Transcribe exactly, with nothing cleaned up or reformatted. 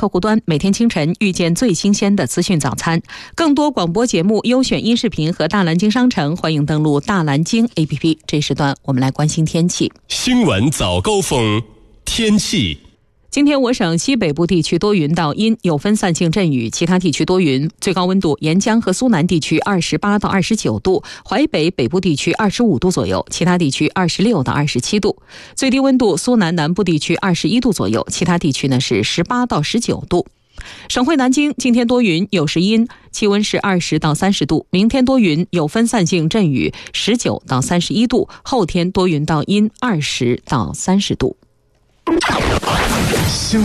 客户端，每天清晨遇见最新鲜的资讯早餐。更多广播节目、优选音视频和大蓝鲸商城，欢迎登录大蓝鲸 A P P。这时段我们来关心天气。 新闻早高峰，天气。 今天我省西北部地区多云到阴，有分散性阵雨，其他地区多云。最高温度，沿江和苏南地区二十八到二十九度，淮北北部地区二十五度左右，其他地区二十六到二十七度。最低温度，苏南南部地区二十一度左右，其他地区呢是十八到十九度。省会南京今天多云，有时阴，气温是二十到三十度。明天多云，有分散性阵雨，十九到三十一度。后天多云到阴，二十到三十度。